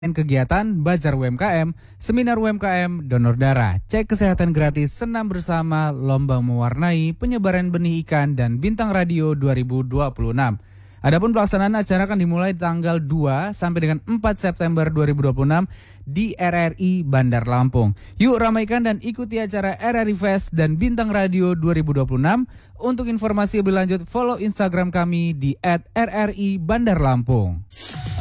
kegiatan, bazar UMKM, seminar UMKM, donor darah, cek kesehatan gratis, senam bersama, lomba mewarnai, penyebaran benih ikan, dan bintang radio 2026. Adapun pelaksanaan acara akan dimulai tanggal 2 sampai dengan 4 September 2026 di RRI Bandar Lampung. Yuk ramaikan dan ikuti acara RRI Fest dan Bintang Radio 2026. Untuk informasi lebih lanjut, follow Instagram kami di @RRI Bandar Lampung.